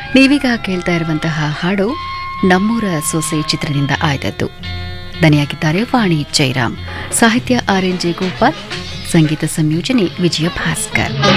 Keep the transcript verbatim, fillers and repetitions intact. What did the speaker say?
ನೀವೀಗ ಕೇಳ್ತಾ ಇರುವಂತಹ ಹಾಡು ನಮ್ಮೂರ ಸೊಸೆ ಚಿತ್ರದಿಂದ ಆಯ್ದದ್ದು. ದನಿಯಾಗಿದ್ದಾರೆ ವಾಣಿ ಜೈರಾಮ್, ಸಾಹಿತ್ಯ ಆರ್ ಎನ್ ಜೆ ಗೋಪಾಲ್, ಸಂಗೀತ ಸಂಯೋಜನೆ ವಿಜಯ ಭಾಸ್ಕರ್.